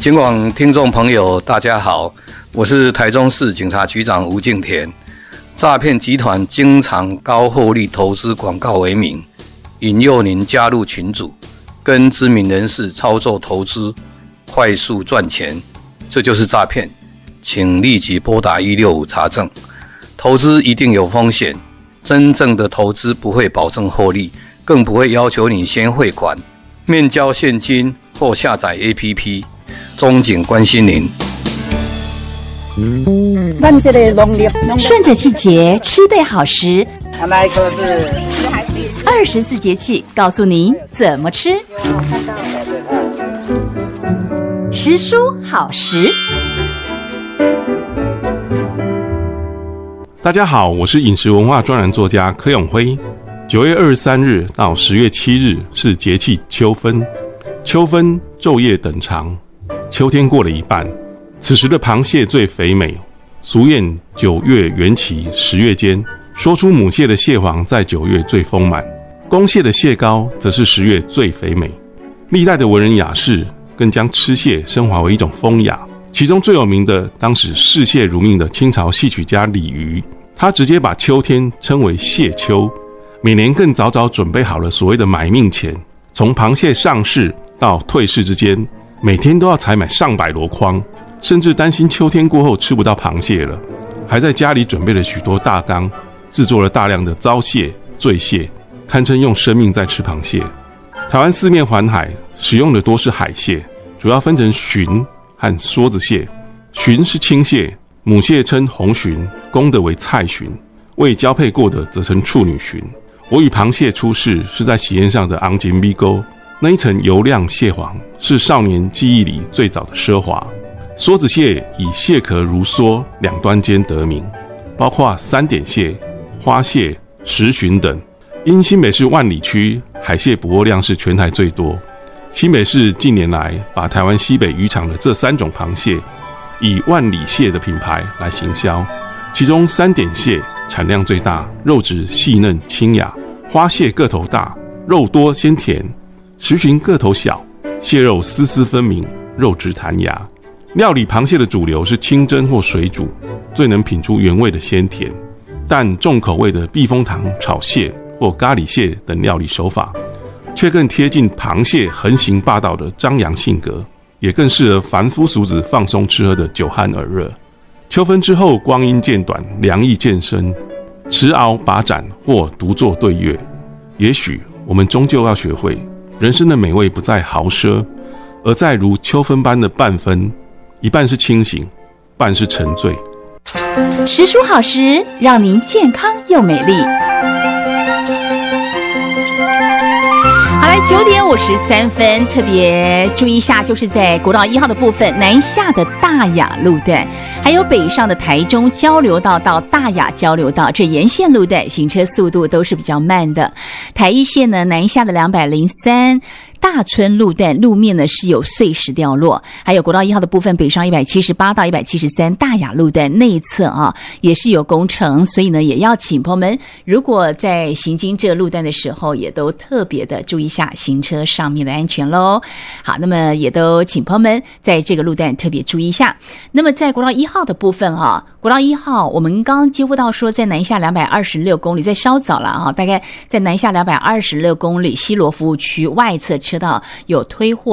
警广听众朋友大家好，我是台中市警察局长吴敬田。诈骗集团经常高获利投资广告为名，引诱您加入群组，跟知名人士操作投资，快速赚钱，这就是诈骗。请立即拨打165查证。投资一定有风险，真正的投资不会保证获利，更不会要求你先汇款、面交现金或下载 APP。中警关心您。 顺着季节吃对好食， 那一颗是 24节气告诉您怎么吃。食蔬好食。 大家好，我是饮食文化专栏作家柯永辉。9月23日到10月7日是节气秋分，秋分昼夜等长，秋天过了一半，此时的螃蟹最肥美。俗谚9月元期10月间，说出母蟹的蟹黄在9月最丰满，公蟹的蟹膏则是10月最肥美。历代的文人雅士更将吃蟹升华为一种风雅，其中最有名的当时嗜蟹如命的清朝戏曲家李渔，他直接把秋天称为蟹秋，每年更早早准备好了所谓的买命钱，从螃蟹上市到退市之间，每天都要采买上百箩筐，甚至担心秋天过后吃不到螃蟹了，还在家里准备了许多大缸，制作了大量的糟蟹、醉蟹，堪称用生命在吃螃蟹。台湾四面环海，使用的多是海蟹，主要分成鲟和梭子蟹。鲟是青蟹，母蟹称红鲟，公的为菜鲟，未交配过的则称处女鲟。我与螃蟹出世是在喜宴上的昂金米沟，那一层油亮蟹黄是少年记忆里最早的奢华。梭子蟹以蟹壳如梭两端尖得名，包括三点蟹、花蟹、石鲟等。因新北市万里区海蟹捕获量是全台最多，新北市近年来把台湾西北渔场的这3种螃蟹以万里蟹的品牌来行销，其中三点蟹产量最大，肉质细嫩清雅；花蟹个头大，肉多鲜甜；石鲟个头小，蟹肉丝丝分明，肉质弹牙。料理螃蟹的主流是清蒸或水煮，最能品出原味的鲜甜，但重口味的避风塘炒蟹或咖喱蟹等料理手法却更贴近螃蟹横行霸道的张扬性格，也更适合凡夫俗子放松吃喝的酒酣耳热。秋分之后，光阴渐短，凉意渐深，持鳌把盏或独坐对月，也许我们终究要学会，人生的美味不在豪奢，而在如秋分般的半分，一半是清醒，半是沉醉。 食蔬好食，让您健康又美丽。好来，9点53分，特别注意一下，就是在国道1号的部分，南下的大雅路段，还有北上的台中交流道到大雅交流道，这沿线路段行车速度都是比较慢的。台一线呢，南下的203。大村路段路面呢是有碎石掉落，还有国道1号的部分北上178到173大雅路段内侧啊也是有工程，所以呢也要请朋友们如果在行经这个路段的时候也都特别的注意一下行车上面的安全咯。好，那么也都请朋友们在这个路段特别注意一下。那么在国道1号的部分国道1号我们刚接获到说在南下226公里，在稍早了大概在南下226公里西螺服务区外侧车道有推货